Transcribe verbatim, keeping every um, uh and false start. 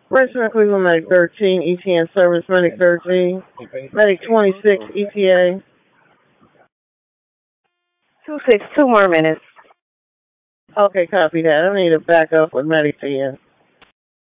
Richmond, Cleveland, Medic thirteen, E T N Service, Medic thirteen, Medic twenty-six, E T A. two six, two more minutes. Okay, copy that. I need a backup with Medic ten.